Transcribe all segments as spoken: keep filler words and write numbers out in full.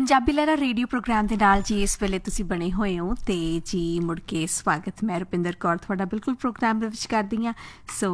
ਪੰਜਾਬੀ ਲਹਿਰਾ radio programme ਦੇ ਨਾਲ ਜੀ ਇਸ ਵੇਲੇ ਤੁਸੀਂ ਬਣੇ ਹੋਏ ਹੋ ਤੇ ਜੀ ਮੁੜ ਕੇ ਸਵਾਗਤ ਮੈਂ ਰੁਪਿੰਦਰ ਕੌਰ ਤੁਹਾਡਾ ਬਿਲਕੁਲ ਪ੍ਰੋਗਰਾਮ ਦੇ ਵਿੱਚ ਕਰਦੀ ਹਾਂ। ਸੋ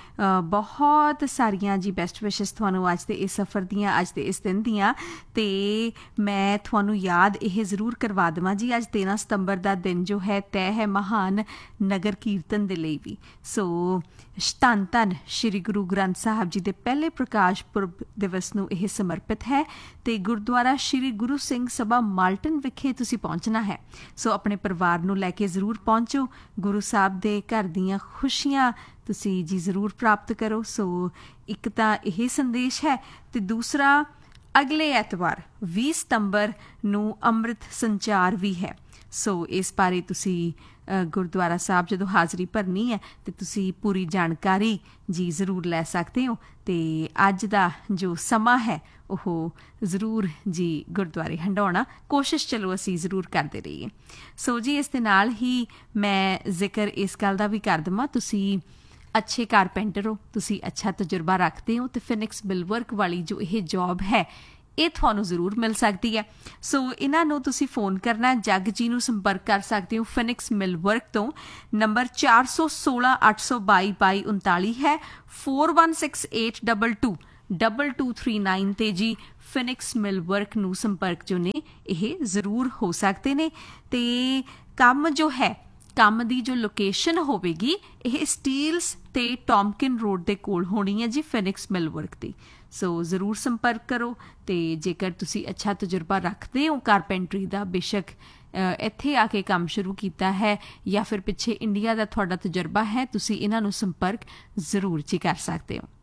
ਬਹੁਤ ਸਾਰੀਆਂ ਜੀ ਬੈਸਟ ਵਿਸ਼ੇਸ ਤੁਹਾਨੂੰ ਅੱਜ ਦੇ ਇਸ ਸਫ਼ਰ ਦੀਆਂ, ਅੱਜ ਦੇ ਇਸ ਦਿਨ ਦੀਆਂ। ਤੇ ਮੈਂ ਤੁਹਾਨੂੰ ਯਾਦ ਇਹ ਜ਼ਰੂਰ ਕਰਵਾ ਦੇਵਾਂ ਜੀ, ਅੱਜ ਤੇਰ੍ਹਾਂ ਸਤੰਬਰ ਦਾ ਦਿਨ ਜੋ ਹੈ ਤੈਅ ਹੈ ਮਹਾਨ ਨਗਰ ਕੀਰਤਨ ਦੇ ਲਈ ਵੀ। ਸੋ ਧੰਨ ਧੰਨ ਸ਼੍ਰੀ ਗੁਰੂ ਗ੍ਰੰਥ ਸਾਹਿਬ ਜੀ ਦੇ ਪਹਿਲੇ ਪ੍ਰਕਾਸ਼ ਪੁਰਬ ਦਿਵਸ ਨੂੰ ਇਹ ਸਮਰਪਿਤ ਹੈ ਤੇ ਗੁਰਦੁਆਰਾ ਸ਼੍ਰੀ ਗੁਰੂ ਸਿੰਘ ਸਭਾ ਮਾਲਟਨ ਵਿਖੇ ਤੁਸੀਂ ਪਹੁੰਚਣਾ ਹੈ। ਸੋ ਆਪਣੇ ਪਰਿਵਾਰ ਨੂੰ ਲੈ ਕੇ ਜ਼ਰੂਰ ਪਹੁੰਚੋ, ਗੁਰੂ ਸਾਹਿਬ ਦੇ ਘਰ ਦੀਆਂ ਖੁਸ਼ੀਆਂ ਤੁਸੀਂ ਜੀ ਜ਼ਰੂਰ ਪ੍ਰਾਪਤ ਕਰੋ। ਸੋ ਇੱਕ ਤਾਂ ਇਹ ਸੰਦੇਸ਼ ਹੈ ਤੇ ਦੂਸਰਾ ਅਗਲੇ ਐਤਵਾਰ ਵੀਹ ਸਤੰਬਰ ਨੂੰ ਅੰਮ੍ਰਿਤ ਸੰਚਾਰ ਵੀ ਹੈ। ਸੋ ਇਸ ਬਾਰੇ ਤੁਸੀਂ ਗੁਰਦੁਆਰਾ ਸਾਹਿਬ ਜਦੋਂ ਹਾਜ਼ਰੀ ਭਰਨੀ ਹੈ ਤੇ ਤੁਸੀਂ ਪੂਰੀ ਜਾਣਕਾਰੀ ਜੀ ਜ਼ਰੂਰ ਲੈ ਸਕਦੇ ਹੋ। ਤੇ ਅੱਜ ਦਾ ਜੋ ਸਮਾਂ ਹੈ ਉਹ ਜ਼ਰੂਰ ਜੀ ਗੁਰਦੁਆਰੇ ਹੰਡਾਉਣਾ ਕੋਸ਼ਿਸ਼ ਚਲੋ ਅਸੀਂ ਜ਼ਰੂਰ ਕਰਦੇ ਰਹੀਏ। ਸੋ ਜੀ ਇਸ ਦੇ ਨਾਲ ਹੀ ਮੈਂ ਜ਼ਿਕਰ ਇਸ ਗੱਲ ਦਾ ਵੀ ਕਰ ਦੇਵਾਂ, ਤੁਸੀਂ ਅੱਛੇ ਕਾਰਪੈਂਟਰ ਹੋ, ਤੁਸੀਂ ਅੱਛਾ ਤਜਰਬਾ ਰੱਖਦੇ ਹੋ ਤੇ ਫਿਨਿਕਸ ਮਿਲਵਰਕ ਵਾਲੀ ਜੋ ਇਹ ਜੌਬ ਹੈ ਇਹ ਤੁਹਾਨੂੰ ਜ਼ਰੂਰ ਮਿਲ ਸਕਦੀ ਹੈ। ਸੋ ਇਹਨਾਂ ਨੂੰ ਤੁਸੀਂ ਫੋਨ ਕਰਨਾ, ਜੱਗ ਜੀ ਨੂੰ ਸੰਪਰਕ ਕਰ ਸਕਦੇ ਹੋ ਫਿਨਿਕਸ ਮਿਲਵਰਕ ਤੋਂ। ਨੰਬਰ ਚਾਰ ਸੌ ਸੋਲਾਂ ਅੱਠ ਸੌ ਬਾਈ ਬਾਈ ਉਨਤਾਲੀ ਹੈ, four one six eight double two double two three nine ਤੇ ਜੀ ਫਿਨਿਕਸ ਮਿਲਵਰਕ ਨੂੰ ਸੰਪਰਕ ਜੋ ਨੇ ਇਹ ਜ਼ਰੂਰ ਹੋ ਸਕਦੇ ਨੇ। ਤੇ ਕੰਮ ਜੋ ਹੈ, ਕੰਮ ਦੀ ਜੋ ਲੋਕੇਸ਼ਨ ਹੋਵੇਗੀ ਇਹ ਸਟੀਲਸ ਤੇ ਟੌਮਕਿਨ ਰੋਡ ਦੇ ਕੋਲ ਹੋਣੀ ਹੈ ਜੀ ਫਿਨਿਕਸ ਮਿਲਵਰਕ ਦੀ। ਸੋ ਜ਼ਰੂਰ ਸੰਪਰਕ ਕਰੋ। ਤੇ ਜੇਕਰ ਤੁਸੀਂ ਅੱਛਾ ਤਜਰਬਾ ਰੱਖਦੇ ਹੋ ਕਾਰਪੈਂਟਰੀ ਦਾ, ਬੇਸ਼ੱਕ ਇੱਥੇ ਆ ਕੇ ਕੰਮ ਸ਼ੁਰੂ ਕੀਤਾ ਹੈ ਜਾਂ ਫਿਰ ਪਿੱਛੇ ਇੰਡੀਆ ਦਾ ਤੁਹਾਡਾ ਤਜਰਬਾ ਹੈ, ਤੁਸੀਂ ਇਹਨਾਂ ਨੂੰ ਸੰਪਰਕ ਜ਼ਰੂਰ ਜੀ ਕਰ ਸਕਦੇ ਹੋ।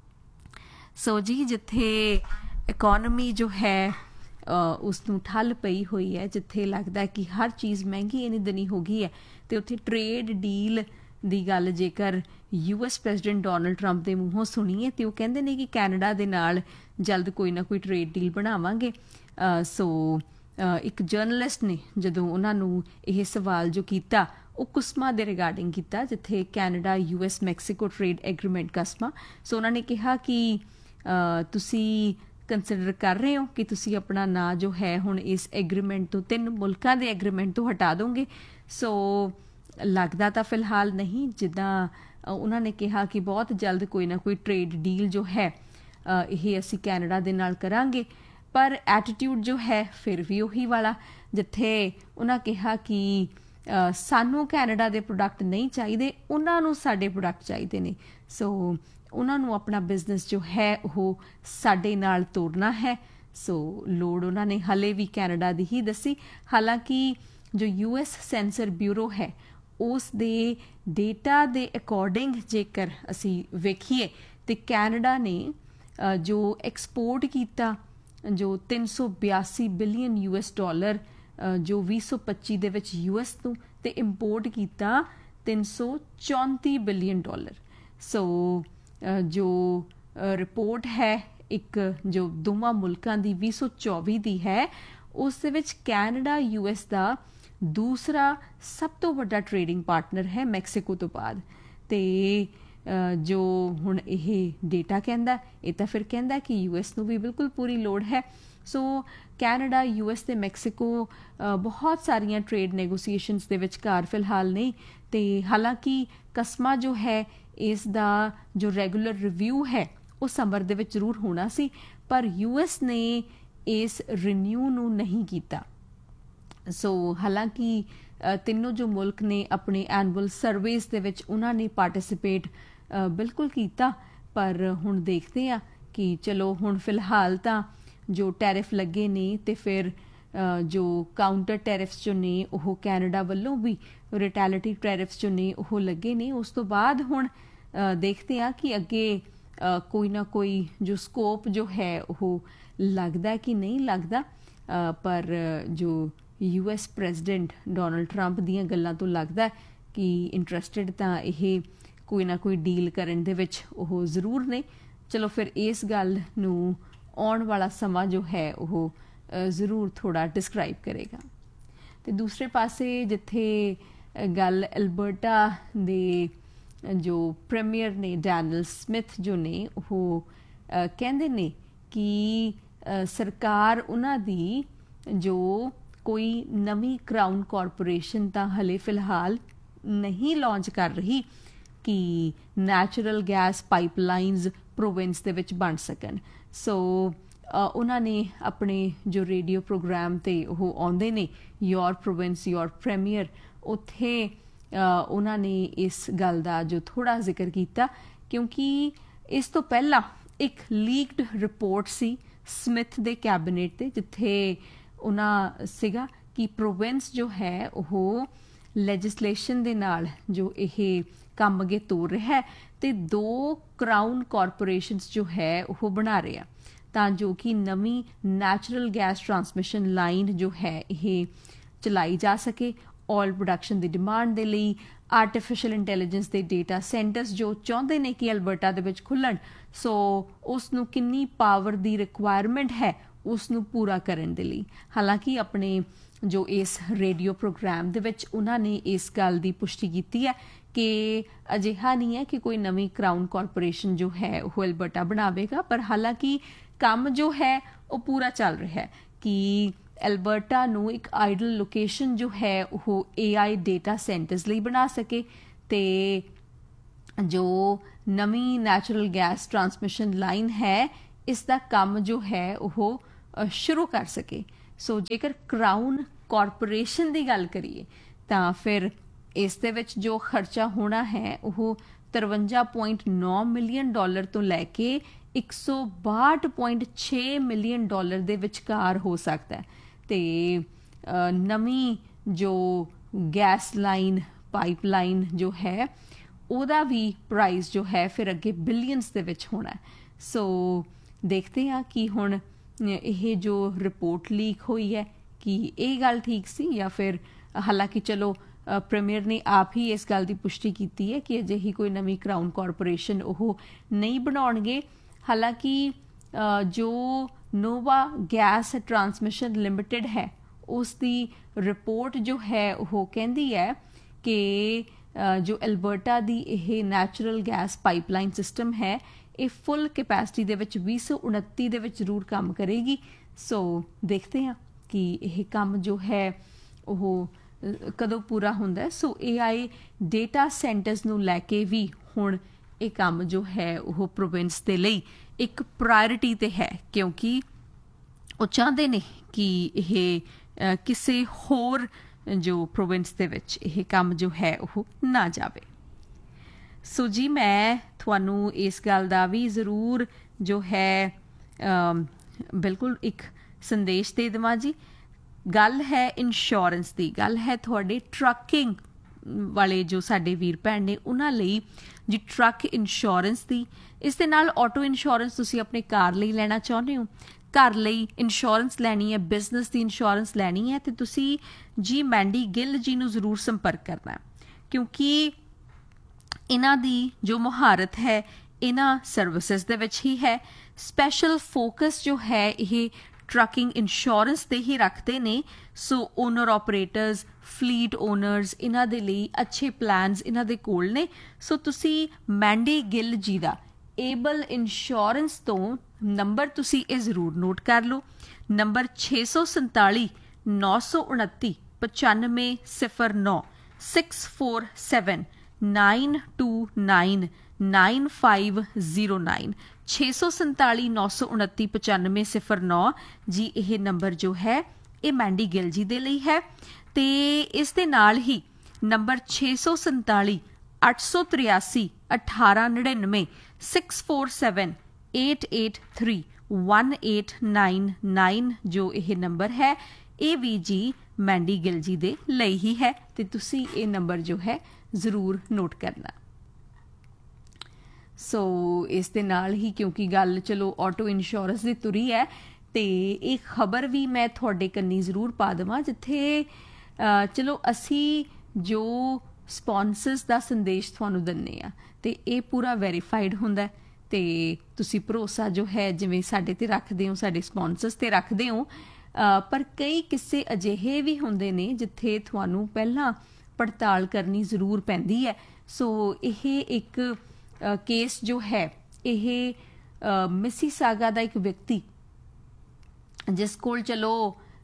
ਸੋ ਜੀ ਜਿੱਥੇ ਇਕੋਨਮੀ ਜੋ ਹੈ ਉਸ ਨੂੰ ਠੱਲ ਪਈ ਹੋਈ ਹੈ, ਜਿੱਥੇ ਲੱਗਦਾ ਕਿ ਹਰ ਚੀਜ਼ ਮਹਿੰਗੀ ਇੰਨੀ ਦਿਨੀ ਹੋ ਗਈ ਹੈ, ਤੇ ਉੱਥੇ ਟਰੇਡ ਡੀਲ ਦੀ ਗੱਲ ਜੇਕਰ U S president Donald Trump ਦੇ ਮੂੰਹੋਂ ਸੁਣੀਏ ਤੇ ਉਹ ਕਹਿੰਦੇ ਨੇ ਕਿ ਕੈਨੇਡਾ ਦੇ ਨਾਲ ਜਲਦ ਕੋਈ ਨਾ ਕੋਈ ਟਰੇਡ ਡੀਲ ਬਣਾਵਾਂਗੇ। ਸੋ ਇੱਕ ਜਰਨਲਿਸਟ ਨੇ ਜਦੋਂ ਉਹਨਾਂ ਨੂੰ ਇਹ ਸਵਾਲ ਜੋ ਕੀਤਾ ਉਹ ਕੁਸਮਾ ਦੇ ਰਿਗਾਰਡਿੰਗ ਕੀਤਾ, ਜਿੱਥੇ Canada U S Mexico trade agreement ਕਸਮਾ। ਸੋ ਉਹਨਾਂ ਨੇ ਕਿਹਾ ਕਿ ਤੁਸੀਂ ਕੰਸੀਡਰ ਕਰ ਰਹੇ ਹੋ ਕਿ ਤੁਸੀਂ ਆਪਣਾ ਨਾਂ ਜੋ ਹੈ ਹੁਣ ਇਸ ਐਗਰੀਮੈਂਟ ਤੋਂ, ਤਿੰਨ ਮੁਲਕਾਂ ਦੇ ਐਗਰੀਮੈਂਟ ਤੋਂ ਹਟਾ ਦੋਗੇ। ਸੋ ਲੱਗਦਾ ਤਾਂ ਫਿਲਹਾਲ ਨਹੀਂ, ਜਿੱਦਾਂ ਉਹਨਾਂ ਨੇ ਕਿਹਾ ਕਿ ਬਹੁਤ ਜਲਦ ਕੋਈ ਨਾ ਕੋਈ ਟਰੇਡ ਡੀਲ ਜੋ ਹੈ ਇਹ ਅਸੀਂ ਕੈਨੇਡਾ ਦੇ ਨਾਲ ਕਰਾਂਗੇ। ਪਰ ਐਟੀਟਿਊਡ ਜੋ ਹੈ ਫਿਰ ਵੀ ਉਹੀ ਵਾਲਾ, ਜਿੱਥੇ ਉਹਨਾਂ ਕਿਹਾ ਕਿ ਸਾਨੂੰ ਕੈਨੇਡਾ ਦੇ ਪ੍ਰੋਡਕਟ ਨਹੀਂ ਚਾਹੀਦੇ, ਉਹਨਾਂ ਨੂੰ ਸਾਡੇ ਪ੍ਰੋਡਕਟ ਚਾਹੀਦੇ ਨੇ। ਸੋ ਉਹਨਾਂ ਨੂੰ ਆਪਣਾ ਬਿਜ਼ਨਸ ਜੋ ਹੈ ਉਹ ਸਾਡੇ ਨਾਲ ਤੋਰਨਾ ਹੈ। ਸੋ ਲੋੜ ਉਹਨਾਂ ਨੇ ਹਾਲੇ ਵੀ ਕੈਨੇਡਾ ਦੀ ਹੀ ਦੱਸੀ। ਹਾਲਾਂਕਿ ਜੋ ਯੂ ਐਸ ਸੈਂਸਰ ਬਿਊਰੋ ਹੈ ਉਸ ਦੇ ਡੇਟਾ ਦੇ ਅਕੋਰਡਿੰਗ ਜੇਕਰ ਅਸੀਂ ਵੇਖੀਏ ਤੇ ਕੈਨੇਡਾ ਨੇ ਜੋ ਐਕਸਪੋਰਟ ਕੀਤਾ ਜੋ ਤਿੰਨ ਸੌ ਬਿਆਸੀ ਬਿਲੀਅਨ ਯੂ ਐਸ ਡਾਲਰ ਜੋ ਵੀਹ ਸੌ ਪੱਚੀ ਦੇ ਵਿੱਚ ਯੂ ਐਸ ਤੋਂ, ਤੇ ਇੰਪੋਰਟ ਕੀਤਾ ਤਿੰਨ ਸੌ ਚੌਂਤੀ ਬਿਲੀਅਨ ਡਾਲਰ। ਸੋ ਜੋ ਰਿਪੋਰਟ ਹੈ ਇੱਕ ਜੋ ਦੋਵਾਂ ਮੁਲਕਾਂ ਦੀ ਵੀਹ ਸੌ ਚੌਵੀ ਦੀ ਹੈ, ਉਸ ਦੇ ਵਿੱਚ ਕੈਨੇਡਾ ਯੂ ਐਸ ਦਾ ਦੂਸਰਾ ਸਭ ਤੋਂ ਵੱਡਾ ਟਰੇਡਿੰਗ ਪਾਰਟਨਰ ਹੈ ਮੈਕਸੀਕੋ ਤੋਂ ਬਾਅਦ। ਤੇ ਜੋ ਹੁਣ ਇਹ ਡੇਟਾ ਕਹਿੰਦਾ, ਇਹ ਤਾਂ ਫਿਰ ਕਹਿੰਦਾ ਕਿ ਯੂ ਐਸ ਨੂੰ ਵੀ ਬਿਲਕੁਲ ਪੂਰੀ ਲੋੜ ਹੈ। ਸੋ ਕੈਨੇਡਾ ਯੂ ਐਸ ਤੇ ਮੈਕਸੀਕੋ ਬਹੁਤ ਸਾਰੀਆਂ ਟਰੇਡ ਨੈਗੋਸੀਏਸ਼ਨਸ ਦੇ ਵਿਚਕਾਰ ਫਿਲਹਾਲ ਨਹੀਂ। ਤੇ ਹਾਲਾਂਕਿ ਕਸਮਾ ਜੋ ਹੈ ਇਸ ਦਾ ਜੋ ਰੈਗੂਲਰ ਰਿਵਿਊ ਹੈ ਉਹ ਸਮਰ ਦੇ ਵਿੱਚ ਜ਼ਰੂਰ ਹੋਣਾ ਸੀ, ਪਰ ਯੂ ਐਸ ਨੇ ਇਸ ਰਿਨਿਊ ਨੂੰ ਨਹੀਂ ਕੀਤਾ। ਸੋ ਹਾਲਾਂਕਿ ਤਿੰਨੋਂ ਜੋ ਮੁਲਕ ਨੇ ਆਪਣੇ ਐਨੂਅਲ ਸਰਵੇਸ ਦੇ ਵਿੱਚ ਉਹਨਾਂ ਨੇ ਪਾਰਟੀਸਿਪੇਟ ਬਿਲਕੁਲ ਕੀਤਾ, ਪਰ ਹੁਣ ਦੇਖਦੇ ਆ ਕਿ ਚਲੋ ਹੁਣ ਫਿਲਹਾਲ ਤਾਂ ਜੋ ਟੈਰਿਫ ਲੱਗੇ ਨੇ ਤੇ ਫਿਰ ਜੋ ਕਾਊਂਟਰ ਟੈਰਿਫਸ ਜੋ ਨੇ ਉਹ ਕੈਨੇਡਾ ਵੱਲੋਂ ਵੀ ਰਿਟੈਲਿਟੀ ਟੈਰਿਫਸ ਜੋ ਨੇ ਉਹ ਲੱਗੇ ਨੇ। ਉਸ ਤੋਂ ਬਾਅਦ ਹੁਣ ਦੇਖਦੇ ਆ ਕਿ ਅੱਗੇ ਕੋਈ ਨਾ ਕੋਈ ਜੋ ਸਕੋਪ ਜੋ ਹੈ ਉਹ ਲੱਗਦਾ ਕਿ ਨਹੀਂ ਲੱਗਦਾ। ਪਰ ਜੋ U S president Donald Trump ਦੀਆਂ ਗੱਲਾਂ ਤੋਂ ਲੱਗਦਾ ਕਿ ਇੰਟਰਸਟਿਡ ਤਾਂ ਇਹ ਕੋਈ ਨਾ ਕੋਈ ਡੀਲ ਕਰਨ ਦੇ ਵਿੱਚ ਉਹ ਜ਼ਰੂਰ ਨੇ। ਚਲੋ ਫਿਰ ਇਸ ਗੱਲ ਨੂੰ ਆਉਣ ਵਾਲਾ ਸਮਾਂ ਜੋ ਹੈ ਉਹ ਜ਼ਰੂਰ ਥੋੜ੍ਹਾ ਡਿਸਕਰਾਈਬ ਕਰੇਗਾ। ਅਤੇ ਦੂਸਰੇ ਪਾਸੇ ਜਿੱਥੇ ਗੱਲ ਐਲਬਰਟਾ ਦੇ ਜੋ ਪ੍ਰੀਮੀਅਰ ਨੇ ਡੈਨੀਅਲ ਸਮਿਥ ਜੋ ਨੇ ਉਹ ਕਹਿੰਦੇ ਨੇ ਕਿ ਸਰਕਾਰ ਉਹਨਾਂ ਦੀ जो कोई नवीं क्राउन कॉरपोरेशन ਤਾਂ ਹਲੇ ਫਿਲਹਾਲ नहीं लॉन्च कर रही कि नैचुरल गैस पाइपलाइनस प्रोविंस ਦੇ ਵਿੱਚ ਬਣ ਸਕਣ। ਸੋ ਉਹਨਾਂ ਨੇ ਆਪਣੇ ਜੋ ਰੇਡੀਓ ਪ੍ਰੋਗਰਾਮ 'ਤੇ ਉਹ ਆਉਂਦੇ ਨੇ ਯੋਰ ਪ੍ਰੋਵਿੰਸ ਯੋਰ ਪ੍ਰੀਮੀਅਰ, ਉੱਥੇ ਉਹਨਾਂ ਨੇ ਇਸ ਗੱਲ ਦਾ ਜੋ ਥੋੜ੍ਹਾ ਜ਼ਿਕਰ ਕੀਤਾ, ਕਿਉਂਕਿ ਇਸ ਤੋਂ ਪਹਿਲਾਂ ਇੱਕ ਲੀਕਡ ਰਿਪੋਰਟ ਸੀ ਸਮਿਥ ਦੇ ਕੈਬਨਿਟ 'ਤੇ, ਜਿੱਥੇ ਉਹਨਾਂ ਸੀਗਾ ਕਿ ਪ੍ਰੋਵਿੰਸ ਜੋ ਹੈ ਉਹ ਲੈਜਿਸਲੇਸ਼ਨ ਦੇ ਨਾਲ ਜੋ ਇਹ ਕੰਮ ਅੱਗੇ ਤੋਰ ਰਿਹਾ ਹੈ ਅਤੇ ਦੋ ਕਰਾਊਨ ਕਾਰਪੋਰੇਸ਼ਨਸ ਜੋ ਹੈ ਉਹ ਬਣਾ ਰਹੇ ਆ ਤਾਂ ਜੋ ਕਿ ਨਵੀਂ ਨੈਚੁਰਲ ਗੈਸ ਟਰਾਂਸਮਿਸ਼ਨ ਲਾਈਨ ਜੋ ਹੈ ਇਹ ਚਲਾਈ ਜਾ ਸਕੇ ਆਇਲ ਪ੍ਰੋਡਕਸ਼ਨ ਦੀ ਡਿਮਾਂਡ ਦੇ ਲਈ। ਆਰਟੀਫਿਸ਼ੀਅਲ ਇੰਟੈਲੀਜੈਂਸ ਦੇ ਡੇਟਾ ਸੈਂਟਰਸ ਜੋ ਚਾਹੁੰਦੇ ਨੇ ਕਿ ਅਲਬਰਟਾ ਦੇ ਵਿੱਚ ਖੁੱਲ੍ਹਣ, ਸੋ ਉਸ ਨੂੰ ਕਿੰਨੀ ਪਾਵਰ ਦੀ ਰਿਕੁਆਇਰਮੈਂਟ ਹੈ ਉਸ ਨੂੰ ਪੂਰਾ ਕਰਨ ਦੇ ਲਈ। ਹਾਲਾਂਕਿ ਆਪਣੇ ਜੋ ਇਸ ਰੇਡੀਓ ਪ੍ਰੋਗਰਾਮ ਦੇ ਵਿੱਚ ਉਹਨਾਂ ਨੇ ਇਸ ਗੱਲ ਦੀ ਪੁਸ਼ਟੀ ਕੀਤੀ ਹੈ ਕਿ ਅਜਿਹਾ ਨਹੀਂ ਹੈ ਕਿ ਕੋਈ ਨਵੀਂ ਕਰਾਊਨ ਕਾਰਪੋਰੇਸ਼ਨ ਜੋ ਹੈ ਉਹ ਅਲਬਰਟਾ ਬਣਾਵੇਗਾ, ਪਰ ਹਾਲਾਂਕਿ ਕੰਮ ਜੋ ਹੈ ਉਹ ਪੂਰਾ ਚੱਲ ਰਿਹਾ ਹੈ ਕਿ ਐਲਬਰਟਾ ਨੂੰ ਇੱਕ ਆਈਡਲ ਲੋਕੇਸ਼ਨ ਜੋ ਹੈ ਉਹ ਏ ਆਈ ਡੇਟਾ ਸੈਂਟਰਸ ਲਈ ਬਣਾ ਸਕੇ ਅਤੇ ਜੋ ਨਵੀਂ ਨੈਚੁਰਲ ਗੈਸ ਟਰਾਂਸਮਿਸ਼ਨ ਲਾਈਨ ਹੈ ਇਸ ਦਾ ਕੰਮ ਜੋ ਹੈ ਉਹ ਸ਼ੁਰੂ ਕਰ ਸਕੇ। ਸੋ ਜੇਕਰ ਕਰਾਊਨ ਕਾਰਪੋਰੇਸ਼ਨ ਦੀ ਗੱਲ ਕਰੀਏ ਤਾਂ ਫਿਰ ਇਸ ਦੇ ਵਿੱਚ ਜੋ ਖਰਚਾ ਹੋਣਾ ਹੈ ਉਹ ਤਰਵੰਜਾ ਪੁਆਇੰਟ ਨੌ ਮਿਲੀਅਨ ਡਾਲਰ ਤੋਂ ਲੈ ਕੇ ਇੱਕ ਸੌ ਬਾਹਠ ਪੁਆਇੰਟ ਛੇ ਮਿਲੀਅਨ ਡਾਲਰ ਦੇ ਵਿਚਕਾਰ ਹੋ ਸਕਦਾ ਹੈ ਅਤੇ ਨਵੀਂ ਜੋ ਗੈਸ ਲਾਈਨ ਪਾਈਪ ਲਾਈਨ ਜੋ ਹੈ ਉਹਦਾ ਵੀ ਪ੍ਰਾਈਸ ਜੋ ਹੈ ਫਿਰ ਅੱਗੇ ਬਿਲੀਅਨਸ ਦੇ ਵਿੱਚ ਹੋਣਾ। ਸੋ ਦੇਖਦੇ ਹਾਂ ਕਿ ਹੁਣ ਇਹ ਜੋ ਰਿਪੋਰਟ ਲੀਕ ਹੋਈ ਹੈ ਕਿ ਇਹ ਗੱਲ ਠੀਕ ਸੀ ਜਾਂ ਫਿਰ, ਹਾਲਾਂਕਿ ਚਲੋ ਪ੍ਰੀਮੀਅਰ ਨੇ ਆਪ ਹੀ ਇਸ ਗੱਲ ਦੀ ਪੁਸ਼ਟੀ ਕੀਤੀ ਹੈ ਕਿ ਅਜਿਹੀ ਕੋਈ ਨਵੀਂ ਕਰਾਊਨ ਕਾਰਪੋਰੇਸ਼ਨ ਉਹ ਨਹੀਂ ਬਣਾਉਣਗੇ। ਹਾਲਾਂਕਿ ਜੋ ਨੋਵਾ ਗੈਸ ਟਰਾਂਸਮਿਸ਼ਨ ਲਿਮਿਟਿਡ ਹੈ ਉਸ ਦੀ ਰਿਪੋਰਟ ਜੋ ਹੈ ਉਹ ਕਹਿੰਦੀ ਹੈ ਕਿ ਜੋ ਐਲਬਰਟਾ ਦੀ ਇਹ ਨੈਚੁਰਲ ਗੈਸ ਪਾਈਪਲਾਈਨ ਸਿਸਟਮ ਹੈ ਇਹ ਫੁੱਲ ਕੈਪੈਸਿਟੀ ਦੇ ਵਿੱਚ ਵੀਹ ਸੌ ਉਨੱਤੀ ਦੇ ਵਿੱਚ ਜ਼ਰੂਰ ਕੰਮ ਕਰੇਗੀ। ਸੋ ਦੇਖਦੇ ਹਾਂ ਕਿ ਇਹ ਕੰਮ ਜੋ ਹੈ ਉਹ ਕਦੋਂ ਪੂਰਾ ਹੁੰਦਾ ਹੈ। ਸੋ ਏ ਆਈ ਡੇਟਾ ਸੈਂਟਰਸ ਨੂੰ ਲੈ ਕੇ ਵੀ ਹੁਣ ਇਹ ਕੰਮ ਜੋ ਹੈ ਉਹ ਪ੍ਰੋਵਿੰਸ ਦੇ ਲਈ ਇੱਕ ਪ੍ਰਾਇਰਿਟੀ 'ਤੇ ਹੈ, ਕਿਉਂਕਿ ਉਹ ਚਾਹੁੰਦੇ ਨੇ ਕਿ ਇਹ ਕਿਸੇ ਹੋਰ ਜੋ ਪ੍ਰੋਵਿੰਸ ਦੇ ਵਿੱਚ ਇਹ ਕੰਮ ਜੋ ਹੈ ਉਹ ਨਾ ਜਾਵੇ। ਸੋ ਜੀ ਮੈਂ ਤੁਹਾਨੂੰ ਇਸ ਗੱਲ ਦਾ ਵੀ ਜ਼ਰੂਰ ਜੋ ਹੈ ਬਿਲਕੁਲ ਇੱਕ ਸੰਦੇਸ਼ ਦੇ ਦੇਵਾਂ ਜੀ। ਗੱਲ ਹੈ ਇੰਸ਼ੋਰੈਂਸ ਦੀ, ਗੱਲ ਹੈ ਤੁਹਾਡੇ ਟਰੱਕਿੰਗ ਵਾਲੇ ਜੋ ਸਾਡੇ ਵੀਰ ਭੈਣ ਨੇ ਉਹਨਾਂ ਲਈ ਜੀ ਟਰੱਕ ਇੰਸ਼ੋਰੈਂਸ ਦੀ। ਇਸ ਦੇ ਨਾਲ ਆਟੋ ਇੰਸ਼ੋਰੈਂਸ ਤੁਸੀਂ ਆਪਣੇ ਕਾਰ ਲਈ ਲੈਣਾ ਚਾਹੁੰਦੇ ਹੋ, ਘਰ ਲਈ ਇੰਸ਼ੋਰੈਂਸ ਲੈਣੀ ਹੈ, ਬਿਜ਼ਨਸ ਦੀ ਇੰਸ਼ੋਰੈਂਸ ਲੈਣੀ ਹੈ, ਅਤੇ ਤੁਸੀਂ ਜੀ ਮੈਂਡੀ ਗਿੱਲ ਜੀ ਨੂੰ ਜ਼ਰੂਰ ਸੰਪਰਕ ਕਰਨਾ, ਕਿਉਂਕਿ ਇਹਨਾਂ ਦੀ ਜੋ ਮੁਹਾਰਤ ਹੈ ਇਹਨਾਂ ਸਰਵਿਸਿਜ਼ ਦੇ ਵਿੱਚ ਹੀ ਹੈ। ਸਪੈਸ਼ਲ ਫੋਕਸ ਜੋ ਹੈ ਇਹ ਟਰੱਕਿੰਗ ਇੰਸ਼ੋਰੈਂਸ 'ਤੇ ਹੀ ਰੱਖਦੇ ਨੇ। ਸੋ ਓਨਰ ਆਪਰੇਟਰਸ, ਫਲੀਟ ਓਨਰਸ, ਇਹਨਾਂ ਦੇ ਲਈ ਅੱਛੇ ਪਲਾਨਸ ਇਹਨਾਂ ਦੇ ਕੋਲ ਨੇ। ਸੋ ਤੁਸੀਂ ਮੈਂਡੀ ਗਿੱਲ ਜੀ ਦਾ ਏਬਲ ਇੰਸ਼ੋਰੈਂਸ ਤੋਂ ਨੰਬਰ ਤੁਸੀਂ ਇਹ ਜ਼ਰੂਰ ਨੋਟ ਕਰ ਲਓ, ਨੰਬਰ ਛੇ ਸੌ ਸੰਤਾਲੀ ਨੌ ਸੌ ਉਨੱਤੀ ਪਚਾਨਵੇਂ ਸਿਫਰ ਨੌ six four seven nine to nine nine five zero nine ਛੇ ਸੌ ਸੰਤਾਲੀ ਨੌ ਸੌ ਉਨੱਤੀ ਪਚਾਨਵੇਂ ਸਿਫਰ ਨੌ ਜੀ ਇਹ ਨੰਬਰ ਜੋ ਹੈ ਇਹ ਮੈਂਡੀ ਗਿੱਲ ਜੀ ਦੇ ਲਈ ਹੈ। ਅਤੇ ਇਸ ਦੇ ਨਾਲ ਹੀ ਨੰਬਰ ਛੇ ਸੌ ਸੰਤਾਲੀ ਅੱਠ ਸੌ ਤਰਿਆਸੀ ਅਠਾਰਾਂ ਨੜਿਨਵੇਂ six four seven eight eight three one eight nine nine ਜੋ ਇਹ ਨੰਬਰ ਹੈ ਇਹ ਵੀ ਜੀ ਮੈਂਡੀ ਗਿੱਲ ਜੀ ਦੇ ਲਈ ਹੀ ਹੈ, ਅਤੇ ਤੁਸੀਂ ਇਹ ਨੰਬਰ ਜੋ ਹੈ ਜ਼ਰੂਰ ਨੋਟ ਕਰਨਾ। ਸੋ ਇਸ ਦੇ ਨਾਲ ਹੀ ਕਿਉਂਕਿ ਗੱਲ ਚਲੋ ਆਟੋ ਇੰਸ਼ੋਰੈਂਸ ਦੀ ਤੁਰੀ ਹੈ ਅਤੇ ਇਹ ਖਬਰ ਵੀ ਮੈਂ ਤੁਹਾਡੇ ਕੰਨੀ ਜ਼ਰੂਰ ਪਾ ਦੇਵਾਂ, ਜਿੱਥੇ ਚਲੋ ਅਸੀਂ ਜੋ ਸਪੋਂਸਰਸ ਦਾ ਸੰਦੇਸ਼ ਤੁਹਾਨੂੰ ਦਿੰਦੇ ਹਾਂ ਅਤੇ ਇਹ ਪੂਰਾ ਵੈਰੀਫਾਈਡ ਹੁੰਦਾ ਅਤੇ ਤੁਸੀਂ ਭਰੋਸਾ ਜੋ ਹੈ ਜਿਵੇਂ ਸਾਡੇ 'ਤੇ ਰੱਖਦੇ ਹੋ, ਸਾਡੇ ਸਪੋਂਸਰਸ 'ਤੇ ਰੱਖਦੇ ਹੋ, ਪਰ ਕਈ ਕਿੱਸੇ ਅਜਿਹੇ ਵੀ ਹੁੰਦੇ ਨੇ ਜਿੱਥੇ ਤੁਹਾਨੂੰ ਪਹਿਲਾਂ ਪੜਤਾਲ ਕਰਨੀ ਜ਼ਰੂਰ ਪੈਂਦੀ ਹੈ। ਸੋ ਇਹ ਇੱਕ ਕੇਸ ਜੋ ਹੈ ਇਹ ਮਿਸੀਸਾਗਾ ਦਾ ਇੱਕ ਵਿਅਕਤੀ ਜਿਸ ਕੋਲ ਚਲੋ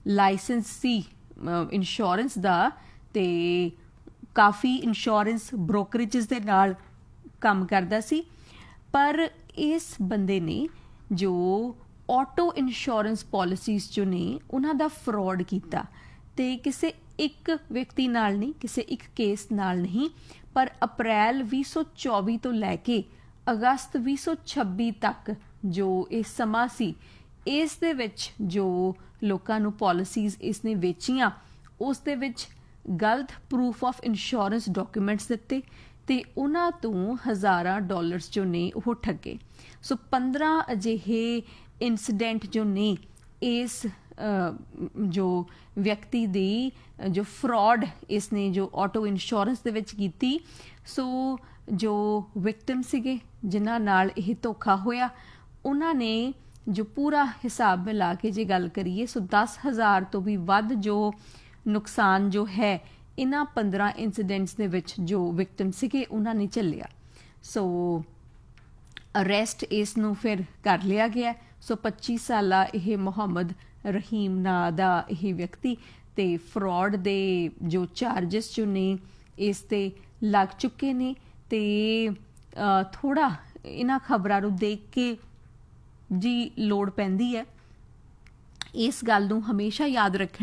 ਲਾਇਸੈਂਸ ਸੀ ਇੰਸ਼ੋਰੈਂਸ ਦਾ, ਤੇ ਕਾਫੀ ਇੰਸ਼ੋਰੈਂਸ ਬ੍ਰੋਕਰੇਜਸ ਦੇ ਨਾਲ ਕੰਮ ਕਰਦਾ ਸੀ। ਪਰ ਇਸ ਬੰਦੇ ਨੇ ਜੋ ਆਟੋ ਇੰਸ਼ੋਰੈਂਸ ਪੋਲਿਸੀਜ਼ ਜੋ ਨੇ ਉਹਨਾਂ ਦਾ ਫਰੋਡ ਕੀਤਾ, ਤੇ ਕਿਸੇ ਇੱਕ ਵਿਅਕਤੀ ਨਾਲ ਨਹੀਂ, ਕਿਸੇ ਇੱਕ ਕੇਸ ਨਾਲ ਨਹੀਂ, ਪਰ ਅਪ੍ਰੈਲ ਵੀਹ ਸੌ ਚੌਵੀ ਤੋਂ ਲੈ ਕੇ ਅਗਸਤ ਵੀਹ ਸੌ ਛੱਬੀ ਤੱਕ ਜੋ ਇਹ ਸਮਾਂ ਸੀ, ਇਸ ਦੇ ਵਿੱਚ ਜੋ ਲੋਕਾਂ ਨੂੰ ਪੋਲਿਸੀਜ਼ ਇਸਨੇ ਵੇਚੀਆਂ, ਉਸ ਦੇ ਵਿੱਚ ਗਲਤ ਪ੍ਰੂਫ ਆਫ ਇੰਸ਼ੋਰੈਂਸ ਡਾਕੂਮੈਂਟਸ ਦਿੱਤੇ ਤੇ ਉਹਨਾਂ ਤੋਂ ਹਜ਼ਾਰਾਂ ਡਾਲਰਸ ਜੋ ਨੇ ਉਹ ਠੱਗੇ। ਸੋ ਪੰਦਰਾਂ ਅਜਿਹੇ ਇੰਸੀਡੈਂਟ ਜੋ ਨੇ ਇਸ ਜੋ ਵਿਅਕਤੀ ਦੀ ਜੋ ਫਰੋਡ ਇਸਨੇ ਜੋ ਆਟੋ ਇੰਸ਼ੋਰੈਂਸ ਦੇ ਵਿੱਚ ਕੀਤੀ, ਸੋ ਜੋ ਵਿਕਟਮ ਸੀਗੇ ਜਿਨ੍ਹਾਂ ਨਾਲ ਇਹ ਧੋਖਾ ਹੋਇਆ, ਉਹਨਾਂ ਨੇ ਜੋ ਪੂਰਾ ਹਿਸਾਬ ਮਿਲਾ ਕੇ ਜੇ ਗੱਲ ਕਰੀਏ, ਸੋ ਦਸ ਹਜ਼ਾਰ ਤੋਂ ਵੀ ਵੱਧ ਜੋ ਨੁਕਸਾਨ ਜੋ ਹੈ ਇਹਨਾਂ ਪੰਦਰਾਂ ਇੰਸੀਡੈਂਟਸ ਦੇ ਵਿੱਚ ਜੋ ਵਿਕਟਮ ਸੀਗੇ ਉਹਨਾਂ ਨੇ ਝੱਲਿਆ। ਸੋ ਅਰੈਸਟ ਇਸ ਨੂੰ ਫਿਰ ਕਰ ਲਿਆ ਗਿਆ। ਸੋ ਪੱਚੀ ਸਾਲਾ ਇਹ ਮੁਹੰਮਦ ਰਹੀਮ ਨਾਂ ਦਾ ਇਹ ਵਿਅਕਤੀ, ਤੇ ਫਰੋਡ ਦੇ ਜੋ ਚਾਰਜਸ ਜੋ ਨੇ ਇਸ 'ਤੇ ਲੱਗ ਚੁੱਕੇ ਨੇ। ਤੇ ਥੋੜ੍ਹਾ ਇਹਨਾਂ ਖਬਰਾਂ ਨੂੰ ਦੇਖ ਕੇ ਜੀ ਲੋੜ ਪੈਂਦੀ ਹੈ ਇਸ ਗੱਲ ਨੂੰ ਹਮੇਸ਼ਾ ਯਾਦ ਰੱਖਣ